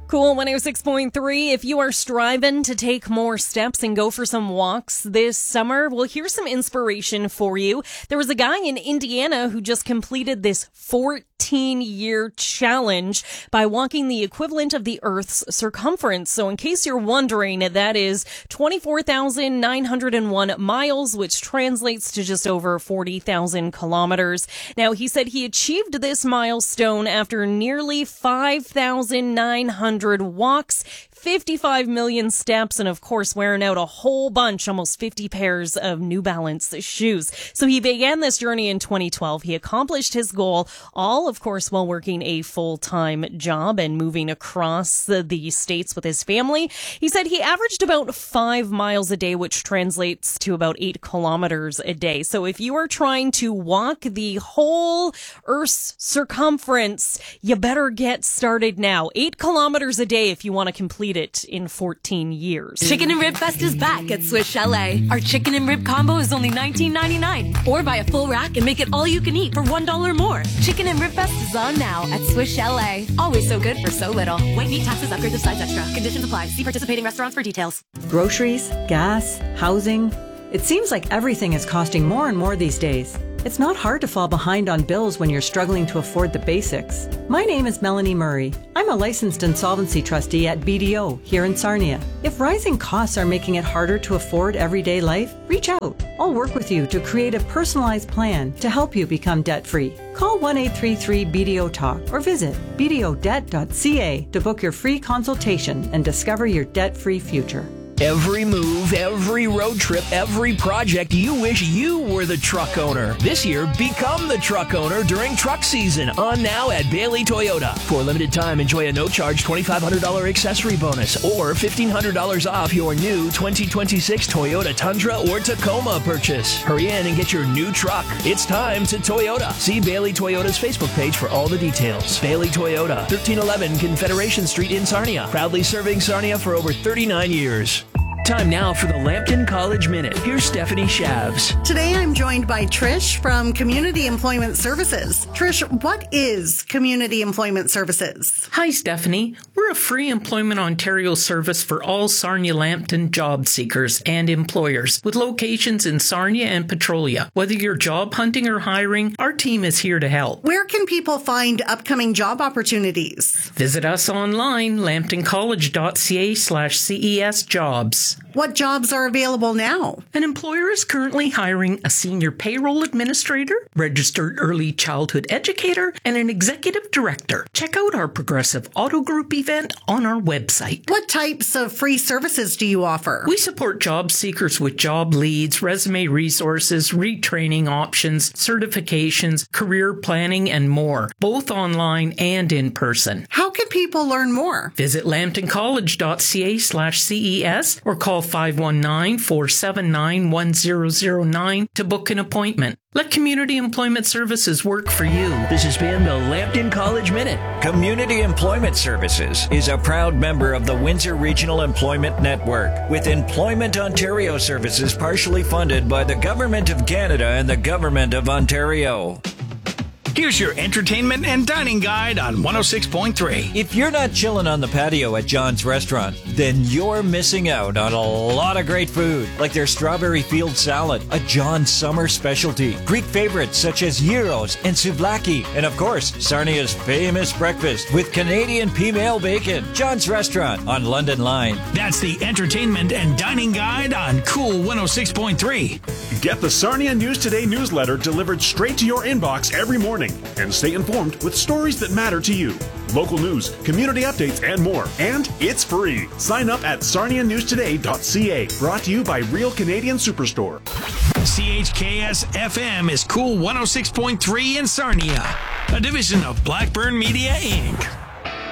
Cool 106.3. If you are striving to take more steps and go for some walks this summer, well, here's some inspiration for you. There was a guy in Indiana who just completed this 14-year challenge by walking the equivalent of the Earth's circumference. So in case you're wondering, that is 24,901 miles, which translates to just over 40,000 kilometers. Now, he said he achieved this milestone after nearly 5,900 walks, 55 million steps, and of course wearing out a whole bunch, almost 50 pairs of New Balance shoes. So he began this journey in 2012. He accomplished his goal, all of course while working a full-time job and moving across the states with his family. He said he averaged about 5 miles a day, which translates to about 8 kilometers a day. So if you are trying to walk the whole Earth's circumference, you better get started now. 8 kilometers a day if you want to complete it in 14 years. Chicken and Rib Fest is back at Swiss Chalet. Our chicken and rib combo is only $19.99. Or buy a full rack and make it all you can eat for $1 more. Chicken and Rib Fest is on now at Swiss Chalet. Always so good for so little. White meat, taxes, upgrades of size extra. Conditions apply. See participating restaurants for details. Groceries, gas, housing. It seems like everything is costing more and more these days. It's not hard to fall behind on bills when you're struggling to afford the basics. My name is Melanie Murray. I'm a licensed insolvency trustee at BDO here in Sarnia. If rising costs are making it harder to afford everyday life, reach out. I'll work with you to create a personalized plan to help you become debt-free. Call 1-833-BDO-TALK or visit bdodebt.ca to book your free consultation and discover your debt-free future. Every move, every road trip, every project, you wish you were the truck owner. This year, become the truck owner during truck season. On now at Bailey Toyota. For a limited time, enjoy a no-charge $2,500 accessory bonus or $1,500 off your new 2026 Toyota Tundra or Tacoma purchase. Hurry in and get your new truck. It's time to Toyota. See Bailey Toyota's Facebook page for all the details. Bailey Toyota, 1311 Confederation Street in Sarnia. Proudly serving Sarnia for over 39 years. Time now for the Lambton College Minute. Here's Stephanie Shavs. Today I'm joined by Trish from Community Employment Services. Trish, what is Community Employment Services? Hi, Stephanie. We're a free Employment Ontario service for all Sarnia-Lambton job seekers and employers with locations in Sarnia and Petrolia. Whether you're job hunting or hiring, our team is here to help. Where can people find upcoming job opportunities? Visit us online, lambtoncollege.ca/CES jobs. What jobs are available now? An employer is currently hiring a senior payroll administrator, registered early childhood educator, and an executive director. Check out our Progressive Auto Group event on our website. What types of free services do you offer? We support job seekers with job leads, resume resources, retraining options, certifications, career planning, and more, both online and in person. How can people learn more? Visit lambtoncollege.ca/CES or call 519-479-1009 to book an appointment. Let Community Employment Services work for you. This has been the Lambton College Minute. Community Employment Services is a proud member of the Windsor Regional Employment Network, with Employment Ontario services partially funded by the Government of Canada and the Government of Ontario. Here's your entertainment and dining guide on 106.3. If you're not chilling on the patio at John's Restaurant, then you're missing out on a lot of great food, like their strawberry field salad, a John's summer specialty, Greek favorites such as gyros and souvlaki, and of course, Sarnia's famous breakfast with Canadian female bacon. John's Restaurant on London Line. That's the entertainment and dining guide on Cool 106.3. Get the Sarnia News Today newsletter delivered straight to your inbox every morning and stay informed with stories that matter to you. Local news, community updates, and more. And it's free. Sign up at sarnianewstoday.ca. Brought to you by Real Canadian Superstore. CHKS-FM is Cool 106.3 in Sarnia, a division of Blackburn Media, Inc.